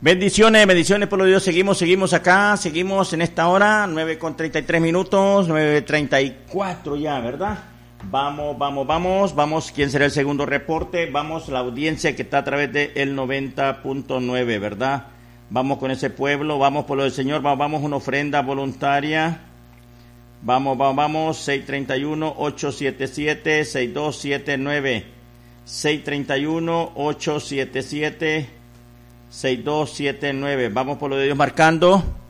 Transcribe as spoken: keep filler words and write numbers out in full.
Bendiciones, bendiciones por lo de Dios. Seguimos, seguimos acá, seguimos en esta hora, nueve con treinta y tres minutos, nueve treinta y cuatro ya, ¿verdad? Vamos, vamos, vamos, vamos. ¿Quién será el segundo reporte? Vamos, la audiencia que está a través de el noventa punto nueve, ¿verdad? Vamos con ese pueblo, vamos por lo del Señor, vamos, vamos una ofrenda voluntaria. Vamos, vamos, vamos, seis tres uno, ocho siete siete, seis dos siete nueve. seis tres uno, ocho siete siete, seis dos siete nueve. Vamos por lo de Dios marcando.